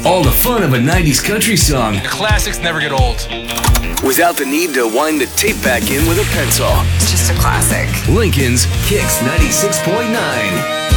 All the fun of a 90s country song The classics never get old. without the need to wind the tape back in with a pencil. It's just a classic. Lincoln's Kicks 96.9.